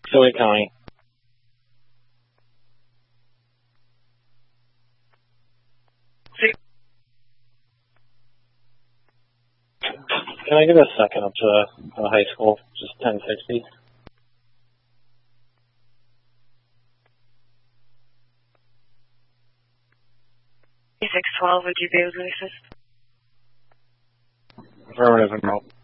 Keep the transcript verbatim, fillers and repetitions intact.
Philly County. Can I get a second up to the uh, high school? Just ten sixty. six twelve, would you be able to assist? Affirmative and remote.